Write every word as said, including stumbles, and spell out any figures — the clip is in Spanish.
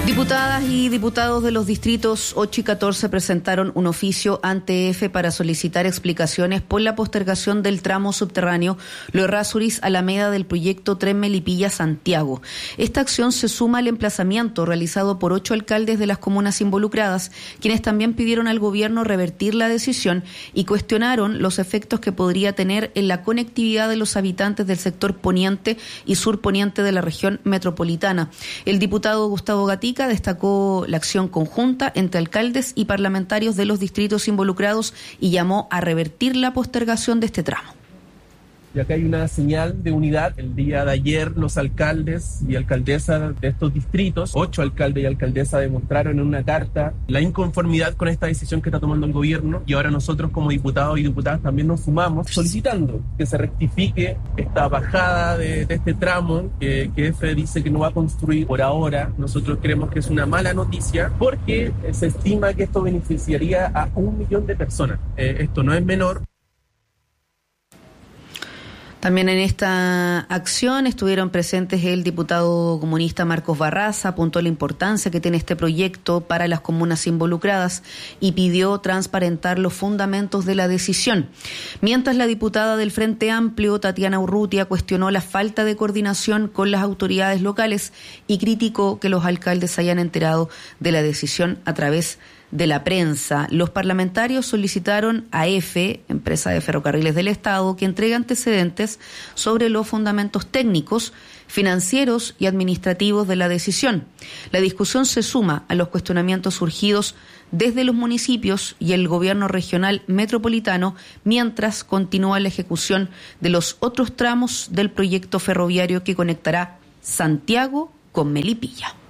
Diputadas y diputados de los distritos ocho y catorce presentaron un oficio ante E F E para solicitar explicaciones por la postergación del tramo subterráneo Lo Errázuriz Alameda del proyecto Tren Melipilla-Santiago. Esta acción se suma al emplazamiento realizado por ocho alcaldes de las comunas involucradas, quienes también pidieron al gobierno revertir la decisión y cuestionaron los efectos que podría tener en la conectividad de los habitantes del sector poniente y surponiente de la región metropolitana. El diputado Gustavo Gatica destacó la acción conjunta entre alcaldes y parlamentarios de los distritos involucrados y llamó a revertir la postergación de este tramo. Y acá hay una señal de unidad. El día de ayer los alcaldes y alcaldesas de estos distritos, ocho alcaldes y alcaldesas, demostraron en una carta la inconformidad con esta decisión que está tomando el gobierno, y ahora nosotros como diputados y diputadas también nos sumamos solicitando que se rectifique esta bajada de, de este tramo que, que E F E dice que no va a construir por ahora. Nosotros creemos que es una mala noticia porque se estima que esto beneficiaría a un millón de personas. Eh, esto no es menor. También en esta acción estuvieron presentes el diputado comunista Marcos Barraza, apuntó la importancia que tiene este proyecto para las comunas involucradas y pidió transparentar los fundamentos de la decisión. Mientras la diputada del Frente Amplio, Tatiana Urrutia, cuestionó la falta de coordinación con las autoridades locales y criticó que los alcaldes hayan enterado de la decisión a través de de la prensa. Los parlamentarios solicitaron a E F E, empresa de ferrocarriles del Estado, que entregue antecedentes sobre los fundamentos técnicos, financieros y administrativos de la decisión. La discusión se suma a los cuestionamientos surgidos desde los municipios y el gobierno regional metropolitano, mientras continúa la ejecución de los otros tramos del proyecto ferroviario que conectará Santiago con Melipilla.